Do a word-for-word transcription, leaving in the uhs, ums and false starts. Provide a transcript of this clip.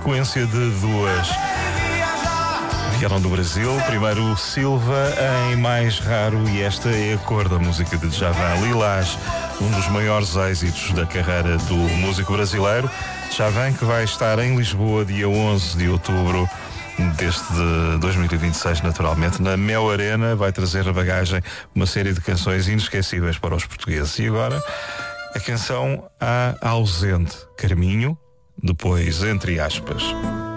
sequência de duas. Vieram do Brasil, primeiro Silva em Mais Raro, e esta é a cor da música de Djavan. Lilás, um dos maiores êxitos da carreira do músico brasileiro. Djavan, que vai estar em Lisboa dia onze de outubro deste de dois mil e vinte e seis, naturalmente, na Mel Arena. Vai trazer a bagagem uma série de canções inesquecíveis para os portugueses. E agora, a canção A Ausente, Carminho, depois Entre Aspas.